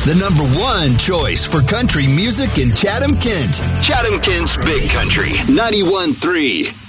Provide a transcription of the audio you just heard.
The number one choice for country music in Chatham-Kent. Chatham-Kent's Big Country 91.3.